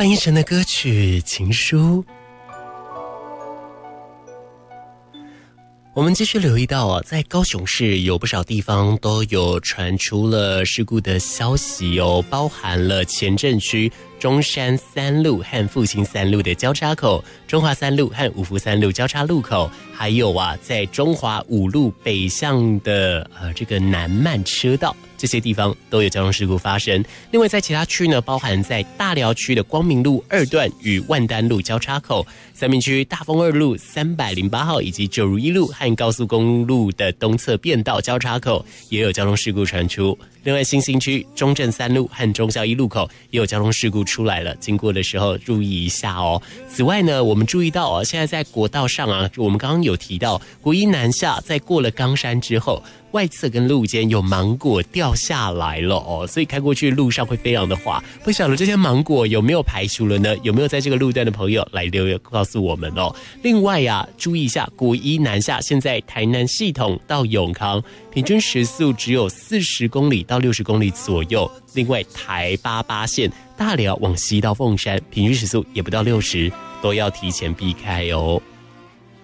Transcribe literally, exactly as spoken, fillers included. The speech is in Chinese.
翻译成的歌曲《情书》。我们继续留意到啊，在高雄市有不少地方都有传出了事故的消息哦，包含了前镇区中山三路和复兴三路的交叉口，中华三路和五福三路交叉路口，还有啊，在中华五路北向的呃这个南慢车道，这些地方都有交通事故发生。另外，在其他区呢，包含在大寮区的光明路二段与万丹路交叉口，三民区大丰二路三百零八号以及九如一路和高速公路的东侧便道交叉口也有交通事故传出。另外，新兴区中正三路和忠孝一路口也有交通事故出来了，经过的时候注意一下哦。此外呢，我们注意到啊，现在在国道上啊，我们刚刚有提到国一南下，在过了冈山之后，外侧跟路肩有芒果掉下来了哦，所以开过去路上会非常的滑。不晓得这些芒果有没有排除了呢？有没有在这个路段的朋友来留言告诉我们哦？另外呀、啊，注意一下国一南下，现在台南系统到永康平均时速只有四十公里到六十公里左右。另外，台八八线大寮往西到凤山，平均时速也不到六十，都要提前避开哦。